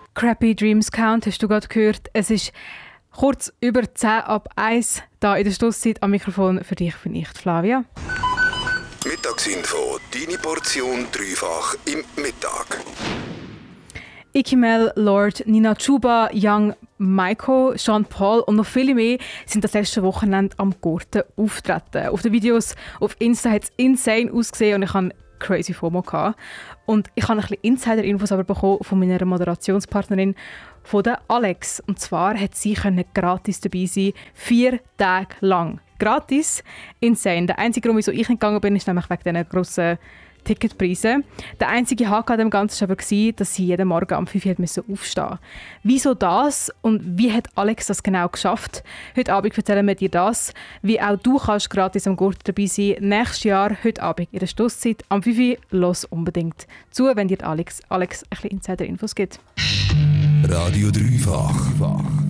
Crappy Dreams Count, hast du gerade gehört. Es ist kurz über 10 ab 1 da in der Schlusszeit. Am Mikrofon für dich bin ich, Flavia. Mittagsinfo, deine Portion dreifach im Mittag. Ikimel, Lord, Nina Chuba, Young, Maiko, Sean Paul und noch viele mehr sind das letzte Wochenende am Gurten auftreten. Auf den Videos auf Insta hat es insane ausgesehen und ich hatte crazy FOMO gehabt. Und ich habe ein bisschen Insider-Infos aber bekommen von meiner Moderationspartnerin, von der Alex. Und zwar hat sie gratis dabei sein, 4 Tage lang. Gratis, insane. Der einzige Grund, wieso ich nicht gegangen bin, ist nämlich wegen diesen grossen Ticketpreisen. Der einzige Haken an dem Ganzen war aber, dass sie jeden Morgen um 5 Uhr aufstehen musste. Wieso das und wie hat Alex das genau geschafft? Heute Abend erzählen wir dir das, wie auch du kannst gratis am Gurten dabei sein. Nächstes Jahr, heute Abend in der Schlusszeit, am 5 Uhr, los unbedingt zu, wenn dir Alex ein bisschen Insider-Infos gibt. Radio Dreifach.